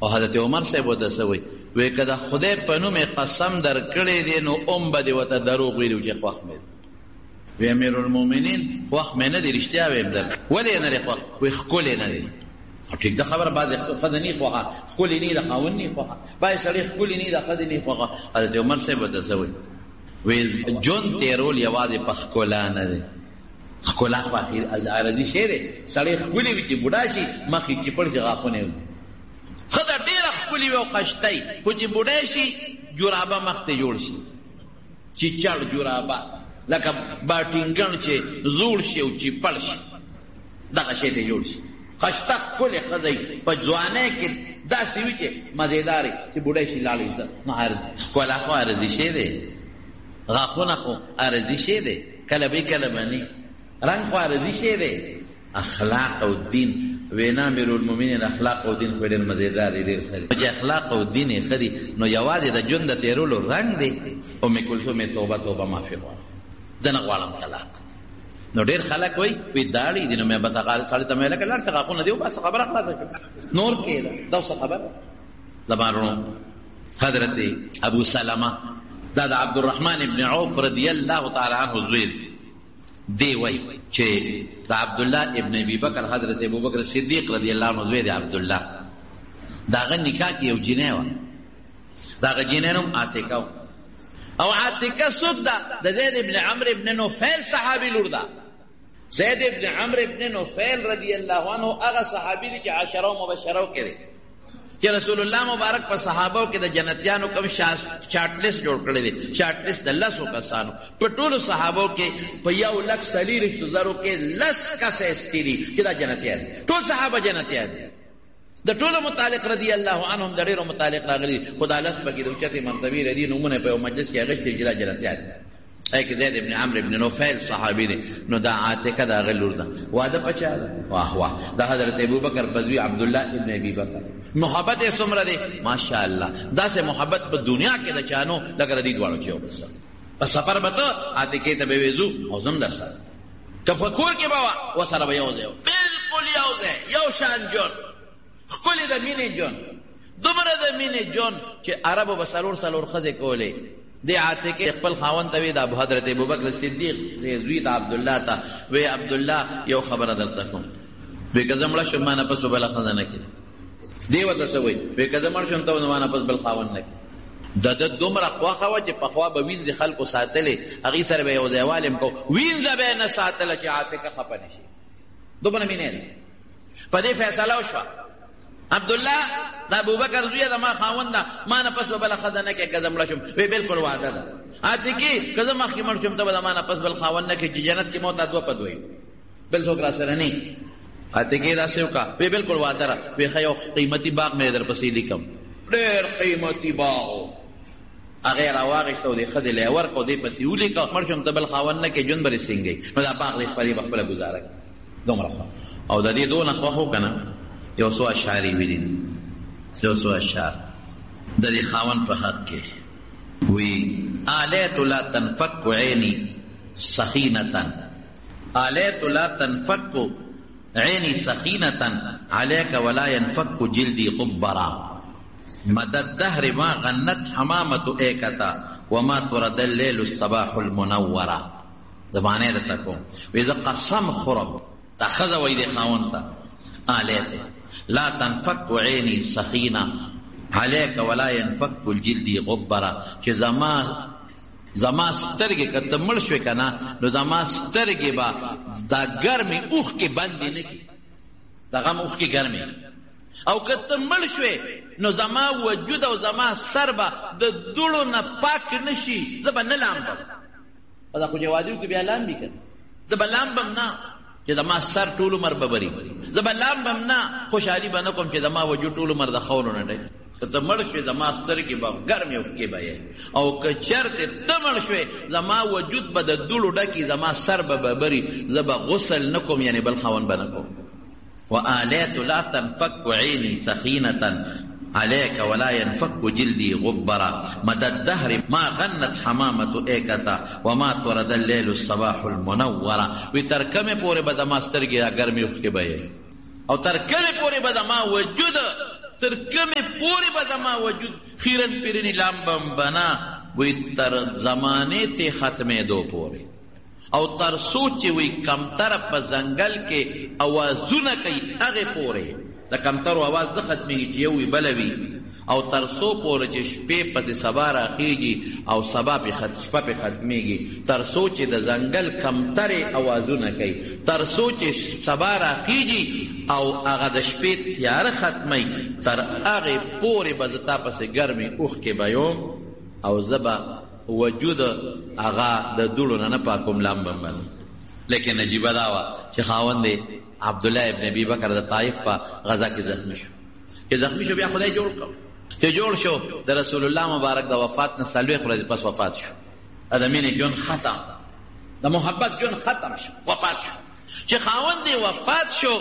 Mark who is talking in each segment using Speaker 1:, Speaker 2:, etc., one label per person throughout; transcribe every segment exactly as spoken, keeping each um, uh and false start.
Speaker 1: او حضرت عمر صاحب ورته څه وایي وایي که د خدای په نوم یې قسم درکړی دی نو ام به دې ورته دروغ ویلي چې خوښ مې دی. وی امیرالمؤمنین خوښ مې نه دی رښتیا ویم درته. ولې یې نه دی خوښ؟ وایي ښکلې نه دی. ټیک ده خبره، بعضې ښځه نه خوښه، ښکلې نه د خاوند نه خوښه، بعضې سړی ښکلې نه د ښځې نه خوښه. حضرت عمر صاحب ورته څه وایي وایي ژوند تېرول یوازې په ښکلا نه دی. ښکلا خو عرضي شی دی، سړی ښکلې وي چې بوډا شي مخ یې چپړ شي غاښونه یې وځي. ښځه ډېره ښکلې وي او قشتی خو چې بوډی شي جورابه مخ ته جوړ شي، چیچړ جورابه لکه باټینګن چې زوړ شي او چپړ شي دغه شی ته جوړ شي. خشته ښکلې ښځه په ځوانۍ کې داسې وي چې مزېدارې چې بوډی شي لاړې ته. نو ښکلا خو عرضي شی دی، غاښونه خو عرضي شی دی، کله به کله به نه. رنګ خو عرضي شی دی. اخلاق او دین وینا امیرالمؤمنین اخلاق او دین خو ډېر مزېدار دی، ډېر ښه دی. چې اخلاق او دین یې ښه دي نو یوازې د ژوند د تېرولو رنګ دی. ام کلثوم یې توبه توبه معافي غواړم، زه نه غواړم طلاق. نو ډېر خلک وایي وایي داړي دي نو مې بس هغه سړي ته مې لکه لاړ شه غاښونه دي وباسه خبره خلاصه شوه نور کېده. دا څه خبره؟ زما وروڼو حضرت ابو سلمه دا د عبدالرحمن ابن عوف رضی الله تعالی عنه زوی دی. دی وایي چې د عبدالله ابن ابي بکر حضرت ابو بکر صدیق رضی الله عنه زوی دی عبدالله، د هغه نکاح کې یو جینۍ وه، د هغه جینۍ نوم عاتکه و. او عاتکه څوک ده؟ د زید ابن عمرو ابن نوفل صحابي لور ده. زید ابن عمرو ابن نوفل رضی الله عنه هغه صحابي دی چې عشره و مبشره کې دی چې رسول الله مبارک په صحابو کې د جنتیانو کوم چارټ لیست جوړ کړی دی. چارټ لیست د لسو کسانو په ټولو صحابو کې په یو لک څلېرویشتو زرو کې لس کسه ایستي دي چې دا جنتیان دي. ټول صحابه جنتیان دي. د ټولو متعلق رضی الله عنهم د ډېرو متعلق راغلي، خو دا لس پکې د اوچتې مرتبې ردي نومونه په یو مجلس کې اخیستي چې دا جنتیان دي. ای که زید ابن عمرو ابن نوفل صحابي دی. نو دا عاتکه د هغه لور ده. واده په چا ده؟ واه واه د حضرت ابوبکر په زوی عبدالله ابن ابي بکر. محبت یې څومره دی؟ ماشاءالله داسې محبت په دنیا کې د چا نو لکه د دې دواړو چې یو بل سره په سفر به ته عاتکې ته به ویځو او زه هم در سره، که په کور کې به وه ورسره به یو ځای و، بلکل یو ځای، یو شان ژوند، ښکلې د مینې ژوند، دومره د مینې ژوند چې عربو به څلور څلور ښځې کولې. دی عاتکې خپل خاوند ته وی د حضرت ابوبکر صدیق دی زوی د عبدالله ته وی عبدالله یو خبره درته کوم، وی که زه مړه شم ما نه پس به بله ښځه نه کړي. دی ورته څه وایي وی که زه مړ شم ته به ما نه پس بل خاوند نه کړي. د ده دومره خوښه وه چې پخوا به وینځې خلکو ساتلې، هغې سره به یو ځایوالی هم کو، وینځه به یې نه ساتله چې عاتکه خفه نه شي. دومره مینې ده. په دې فیصله وشوه عبدالله د ابوبکر زویه د ما خاوند ده، ما نه پس به بله ښځه نه کړې که زه مړه شم. وی بلکل واده ده. عاتکې که زه مخکې مړ شم ته به د ما نه پس بل خاوند نه کړې چې جنت کې موته دوه په دوی بل څوک را سره نه. عاتکې داسې وکړه وی بلکل واده ده. وی ښه یو قیمتي باغ مې در پسې لیکم، ډېر قیمتي باغ و. هغه یې راواغېسته او دې ښځې له یې ورکړه او دې پسې ولیکه مړ شم ته بل خاوند نه کړې ژوند به رسېږي. نو دا باغ دې خپلې به خپله ګزاره کړي. دومره ښه او د دې دونه خوښ و که نه. یو څو اشعار یې ویلي، یو څو اشعار د دې خاوند په حق کې وی آلیت لا تنفک عینی سخینة آلیت لا تنفک عینی سخینة علیک ولا ينفک جلدی قبرا مدى الدهر ما غنت حمامة ایکتا وما ترد اللیل الصباح المنورا. زمانه دتا کوم وی زه قسم خورم تا ښځه وی دې خاوند ته آلیت لا تنفک عینی سخینه علیک ولا ينفک الجلدی غبره، چې زما زما سترګې که ته مړ شوې که نه نو زما سترګې به دا ګرمې اوښکې بندې نه کړي، د غم اوښکې ګرمې. او که ته مړ شوې نو زما وجود او زما سر به د دوړو نه پاک نه شي، زه به نه لامبم. دا خو جوادیو کې بیا لامبي که زه به لامبم نه چې زما سر ټول عمر به بري، زه به لامبم نه خوشحالي به نه کوم چې زما وجود ټول عمر د خاورو نه ډک. که ته مړ شوې زما سترګې به ګرمې اوښکې به یې، او که چېرته ته مړ شوې زما وجود به د دوړو ډکي، زما سر به به بري، زه به غسل نه کوم یعنې بل خاوند به نه کوم. وآلیت لا تنفک عینی سخینة عليك ولا ينفك جلدي غبرا مدى الدهر ما غنت حمامة ایکتا وما ترد الليل الصباح المنورا. وی ترکمه پوری بدا ما سترگی گرمی اخی بایی او ترکمه پوری بدا ما وجود تر کمې پورې به زما وجود خیرن پیرني لامبم بنا وی تر زمانې ته ختمېدو پورې او تر څو چې وی کمتره په ځنګل کې اوازونه کوي هغې پورې د کمترو اواز نه ختمېږي چې یو وي بله وي او تر څو پورې چې شپې پسې سبا راخېږي او سبا پې شپه پې ختمېږي تر څو چې د ځنګل کمترې اوازونه کوي تر څو چې سبا راخېږي او هغه د شپې تیاره ختموي تر هغې پورې به زه تا پسې ګرمې اوښکې به یم او زه به وجود هغه د دوړو نه نه پاکوم لامبم بنم. لیکن عجیبه دا وه چې خاوند عبدالله ابن ابي بکر د طایف په غزا کې زخمی شو چې زخمی شو بیا خدای جوړ کړ چې جوړ شو د رسول الله مبارک د وفات نه څلوېښت ورځې پس وفات شو د مینې ژوند ختم د محبت ژوند ختم شو وفات شو چې خاوند یې وفات شو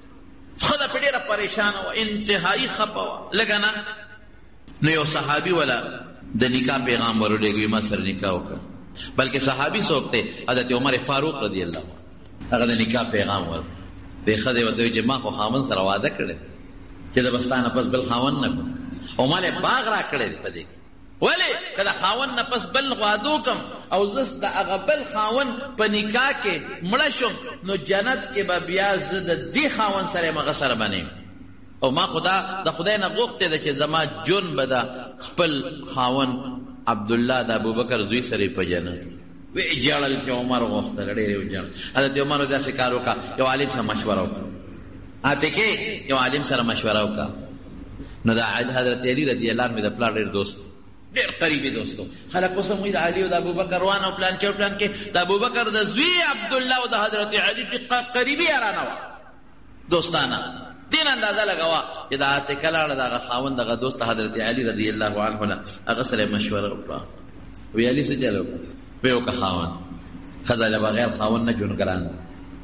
Speaker 1: ښځه پې ډېره پریشانه وه انتهایي خفه وه لږه نه نو یو صحابي وله د نکاح پیغام ورولېږي ما سره نکاح وکړه بلکې صحابي څوک دی حضرت عمر فاروق رضی الله عنه هغه د نکاح پیغام ورکړ دې ښځې ورته وایي چې ما خو خاوند سره واده کړی چې زه به ستا نه پس بل خاوند نه کړم او ما له باغ را کړی دی په دې کې ولې که د خاوند نه پس بل واده وکړم او زه د هغه بل خاوند په نکاح کې مړه شم نو جنت کې به بیا زه د دې خاوند سره یم هغه سره به نه او ما خدا د خدای نه غوښتې ده چې زما جون به د خپل خاوند عبدالله د ابوبکر زوی سره په جنت وی جړل چې عمر غوښتل ډېر وجړل حضرت عمر داسې کار وکړه یو عالم سره مشوره وکړه اته کې یو عالم سره مشوره وکړه نو د حضرت علی رضی الله عنه د پلار ډېر دوست ډېر قریبي دوستو خلک اوس هم وایي د علي او د ابوبکر روان او پلان کې او پلان کې د ابوبکر د زوی عبدالله او د حضرت علي قریبي یارانه وه دوستانه دین اندازه لګوه چې د اته لاړه د هغه خاوند دغه دوست حضرت علي رضی الله عنه نه هغه سره مشوره وکړه وی علي څه چل وکړه وی وکړه خاوند ښځه له بغیر خاوند نه ژوند ګران ده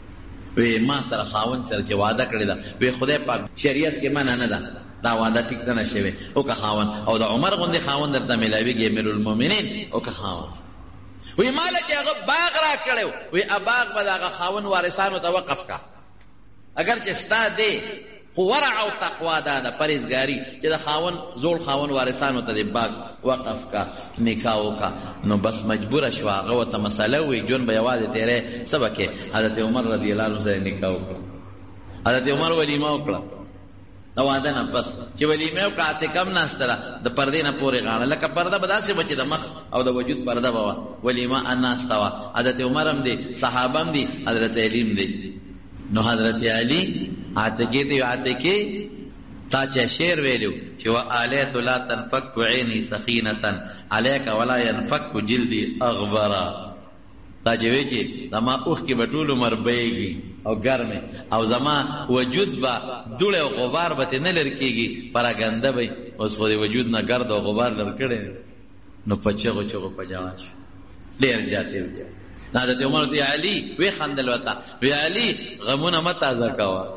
Speaker 1: وی ما سره خاوند سره چې واده کړې ده وی خدای پاک شریعت کې منع نه ده دا واده ټیک نه شوی وکړه خاوند او د عمر غوندې خاوند درته میلاویږي امیرالمؤمنین وکړه خاوند وی ماله چې هغه باغ را کړی وی باغ به د هغه خاوند وارثانو ته وقف کا اگر چې ستا دی خو ورع او تقوا دا ده پرهیزګاري چې د خاوند زوړ خاوند وارثانو ته د باغ وقف کا نکاح وکړه نو بس مجبوره شوه هغه ورته مسله ووایي ژوند به یوازې تېری څه به کې حضرت عمر رضی الله عنه سره نکاح وکړه حضرت عمر ولیمه وکړه د واده نه پس چې ولیمه وکړه اته کم ناسته ده د پردې نه پورې غاړه لکه پرده به داسې وه چې د مخ او د وجود پرده به وه ولیمه ناسته وه حضرت عمر هم دی صحابه هم دي حضرت علی هم دی نو حضرت علی عاتقی ته عاتقی تا چې شعر ویلو چې وآلیت لا تنفک عینی سخینة علیک ولا ینفک جلدی اغبرا تا چې وی چې زما اوښکې به ټول عمر بهیږي او ګرمې او زما وجود به دوړې او غبار به ترې نه لرې کېږي پراګنده به اوس خو د وجود نه ګرد او غبار لر کړی نو په چغو چغو په ژړا شو ډېر زیاتې وجه حضرت عمر ته علي وی خندل ورته وی علي غمونه مه تازه کوه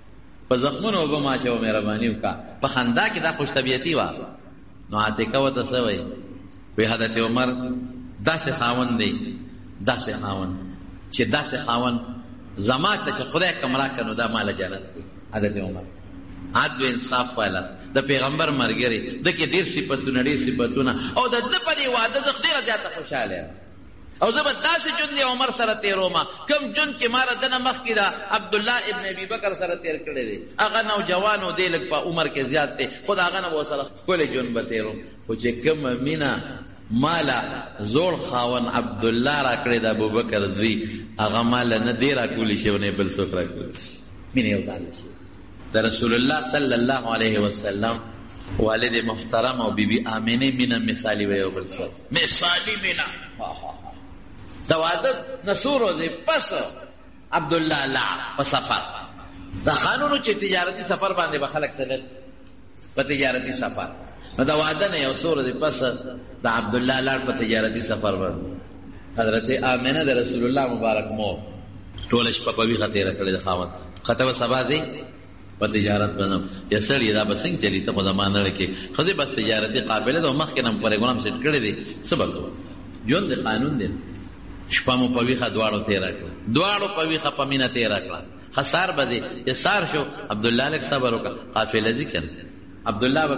Speaker 1: په زخمونو اوبه ماچوه مهرباني وکړه په خندا کې دا خوش طبیعتي وه نو عاتقه ورته څه وایي وی حضرت عمر داسې خاوند دی داسې خاوند چې داسې خاوند زما ته چې خدای کوم راکړه نو دا ماله جنت دی حضرت عمر عدل انصاف والا د پیغمبر ملګری ده کې ډېر صفتونه ډېر صفتونه او د ده په دې واده زه ډېره زیاته خوشحاله یم او زه به داسې ژوند د عمر سره تېرومه کوم ژوند چې ما د نه مخکې د عبدالله ابن ابي بکر سره تېر کړی دی هغه نوجوان و دی لږ په عمر کې زیات دی خو د هغه نه به ورسره ښکلی ژوند به تېروم خو چې کومه مینه ماله زوړ خاوند عبدالله را کړی د ابوبکر زوی هغه ماله نه دی را کولی شي او نه بل څوک را کولی شي مینه یو ځانله شي د رسول الله صلی الله علیه وسلم والد محترم او بیبي آمینه مینه مثالي وه یو بل سره مثالي مینه د واده نه څو ورځې پس عبدالله لاړ په سفر د خانونو چې تجارتي سفر باندې به خلک تلل په تجارتي سفر نو د واده نه یو څو ورځې پس د عبدالله لاړ په تجارتي سفر باندې حضرت آمینه د رسول الله مبارک مور ټوله شپه په ویښه تېره کړې د خاوند خطه به سبا دی په تجارت باندې یا سړي دا به څنګه چلي ته په زمانه کې ښځې بس تجارتي قابله ده مخکې نه پروګرام سیټ کړی دی څه به کوو ژوند د قانون دی شپه مو په ویښه دواړو تېره کړه دواړو په ویښه په مینه تېره کړه ښه سار به دی چې سار شو عبدالله لږ صبر وکړه قافله ځي که نه عبدالله